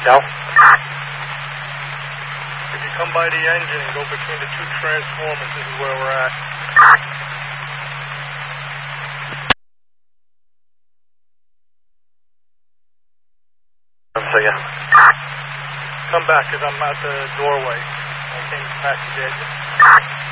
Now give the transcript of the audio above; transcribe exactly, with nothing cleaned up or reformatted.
Del? If you come by the engine and go between the two transformers, this is where we're at. So, yeah. Come back, because I'm at the doorway. I came back to get you.